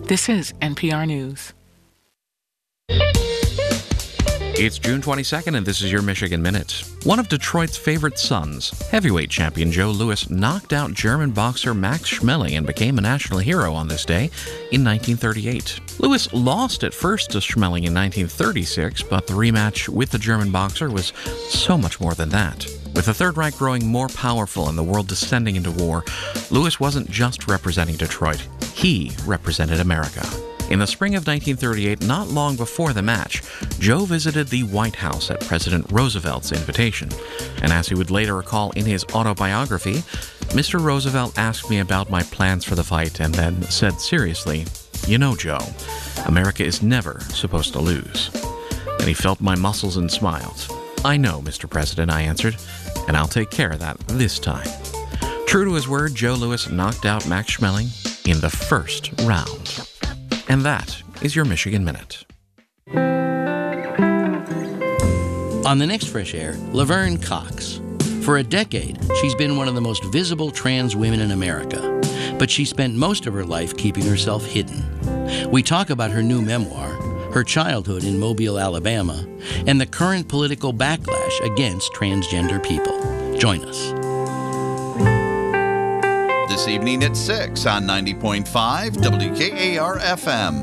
This is NPR News. It's June 22nd, and this is your Michigan Minute. One of Detroit's favorite sons, heavyweight champion Joe Louis, knocked out German boxer Max Schmeling and became a national hero on this day in 1938. Louis lost at first to Schmeling in 1936, but the rematch with the German boxer was so much more than that. With the Third Reich growing more powerful and the world descending into war, Louis wasn't just representing Detroit. He represented America. In the spring of 1938, not long before the match, Joe visited the White House at President Roosevelt's invitation. And as he would later recall in his autobiography, Mr. Roosevelt asked me about my plans for the fight and then said seriously, "You know, Joe, America is never supposed to lose." Then he felt my muscles and smiled. "I know, Mr. President," I answered, "and I'll take care of that this time." True to his word, Joe Louis knocked out Max Schmeling in the first round. And that is your Michigan Minute. On the next Fresh Air, Laverne Cox. For a decade, she's been one of the most visible trans women in America, but she spent most of her life keeping herself hidden. We talk about her new memoir, her childhood in Mobile, Alabama, and the current political backlash against transgender people. Join us. This evening at 6 on 90.5 WKAR-FM.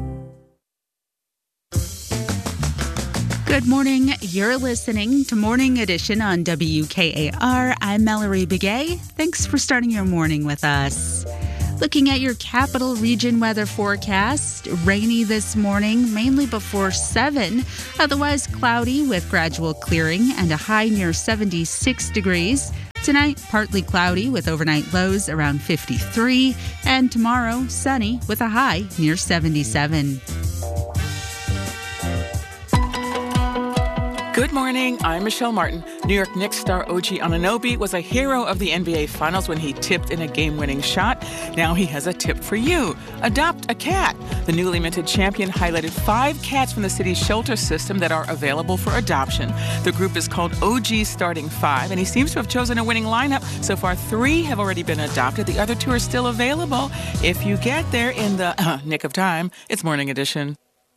Good morning. You're listening to Morning Edition on WKAR. I'm Mallory Begay. Thanks for starting your morning with us. Looking at your capital region weather forecast, rainy this morning, mainly before 7. Otherwise cloudy with gradual clearing and a high near 76 degrees. Tonight, partly cloudy with overnight lows around 53. And tomorrow, sunny with a high near 77. Good morning, I'm Michelle Martin. New York Knicks star OG Anunoby was a hero of the NBA Finals when he tipped in a game-winning shot. Now he has a tip for you. Adopt a cat. The newly minted champion highlighted 5 cats from the city's shelter system that are available for adoption. The group is called OG Starting 5, and he seems to have chosen a winning lineup. So far, 3 have already been adopted. The other 2 are still available. If you get there in the nick of time, it's Morning Edition.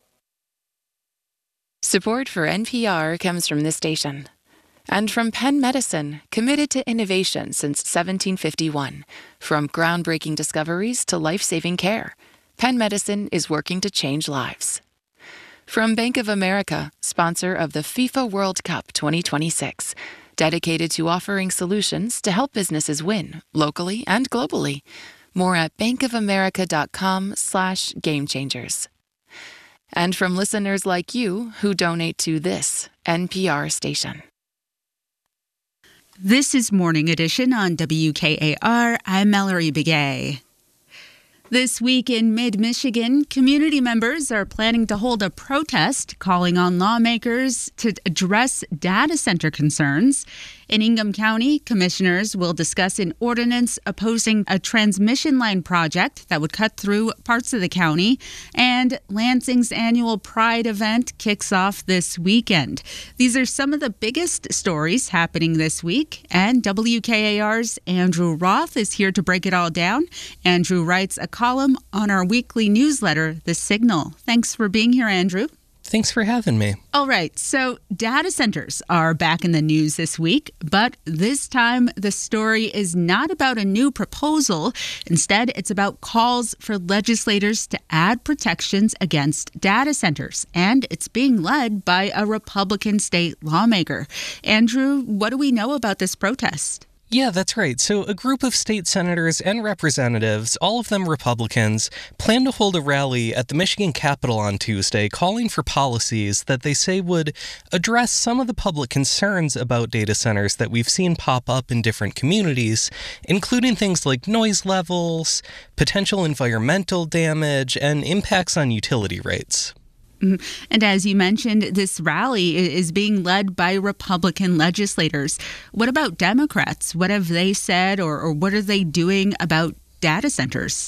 Support for NPR comes from this station and from Penn Medicine, committed to innovation since 1751. From groundbreaking discoveries to life-saving care, Penn Medicine is working to change lives. From Bank of America, sponsor of the FIFA World Cup 2026, dedicated to offering solutions to help businesses win locally and globally. More at bankofamerica.com/gamechangers. And from listeners like you who donate to this NPR station. This is Morning Edition on WKAR. I'm Mallory Begay. This week in mid-Michigan, community members are planning to hold a protest calling on lawmakers to address data center concerns. In Ingham County, commissioners will discuss an ordinance opposing a transmission line project that would cut through parts of the county. And Lansing's annual Pride event kicks off this weekend. These are some of the biggest stories happening this week. And WKAR's Andrew Roth is here to break it all down. Andrew writes a column on our weekly newsletter, The Signal. Thanks for being here, Andrew. Thanks for having me. All right, so data centers are back in the news this week, but this time the story is not about a new proposal. Instead, it's about calls for legislators to add protections against data centers, and it's being led by a Republican state lawmaker. Andrew, what do we know about this protest? Yeah, that's right. So a group of state senators and representatives, all of them Republicans, plan to hold a rally at the Michigan Capitol on Tuesday calling for policies that they say would address some of the public concerns about data centers that we've seen pop up in different communities, including things like noise levels, potential environmental damage, and impacts on utility rates. And as you mentioned, this rally is being led by Republican legislators. What about Democrats? What have they said or what are they doing about data centers?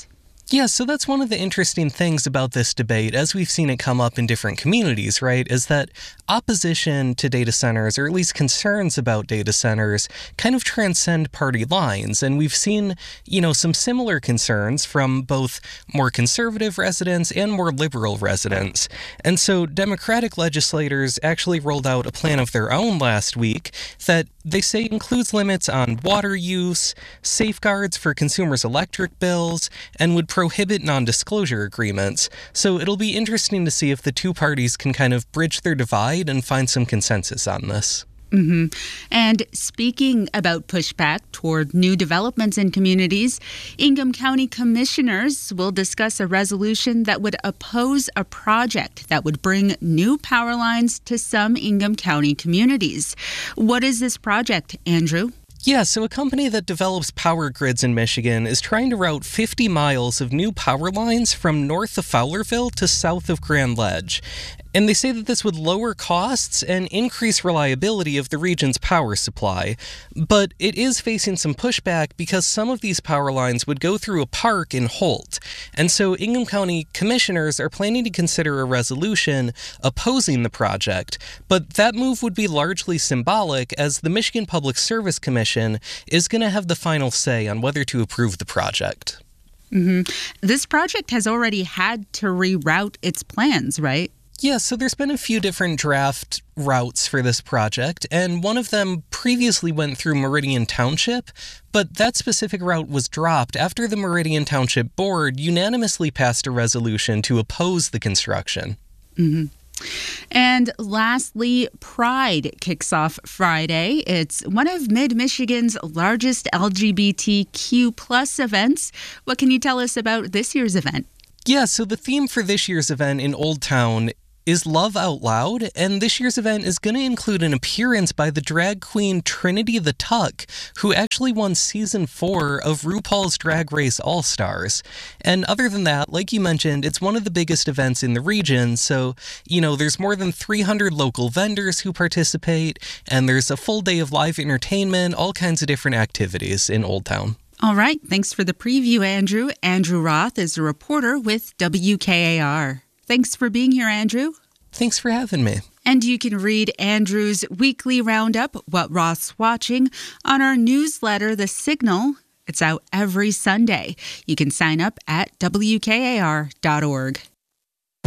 Yeah, so that's one of the interesting things about this debate, as we've seen it come up in different communities, right, is that opposition to data centers, or at least concerns about data centers, kind of transcend party lines. And we've seen, some similar concerns from both more conservative residents and more liberal residents. And so Democratic legislators actually rolled out a plan of their own last week that they say includes limits on water use, safeguards for consumers' electric bills, and would prohibit non-disclosure agreements. So it'll be interesting to see if the two parties can kind of bridge their divide and find some consensus on this. Mm-hmm. And speaking about pushback toward new developments in communities, Ingham County commissioners will discuss a resolution that would oppose a project that would bring new power lines to some Ingham County communities. What is this project, Andrew? Yeah, so a company that develops power grids in Michigan is trying to route 50 miles of new power lines from north of Fowlerville to south of Grand Ledge. And they say that this would lower costs and increase reliability of the region's power supply. But it is facing some pushback because some of these power lines would go through a park in Holt. And so Ingham County commissioners are planning to consider a resolution opposing the project. But that move would be largely symbolic, as the Michigan Public Service Commission is going to have the final say on whether to approve the project. Mm-hmm. This project has already had to reroute its plans, right? Yeah, so there's been a few different draft routes for this project, and one of them previously went through Meridian Township, but that specific route was dropped after the Meridian Township Board unanimously passed a resolution to oppose the construction. Mm-hmm. And lastly, Pride kicks off Friday. It's one of Mid-Michigan's largest LGBTQ plus events. What can you tell us about this year's event? Yeah, so the theme for this year's event in Old Town is Love Out Loud, and this year's event is going to include an appearance by the drag queen Trinity the Tuck, who actually won Season 4 of RuPaul's Drag Race All-Stars. And other than that, like you mentioned, it's one of the biggest events in the region, so, there's more than 300 local vendors who participate, and there's a full day of live entertainment, all kinds of different activities in Old Town. All right, thanks for the preview, Andrew. Andrew Roth is a reporter with WKAR. Thanks for being here, Andrew. Thanks for having me. And you can read Andrew's weekly roundup, What Roth's Watching, on our newsletter, The Signal. It's out every Sunday. You can sign up at WKAR.org.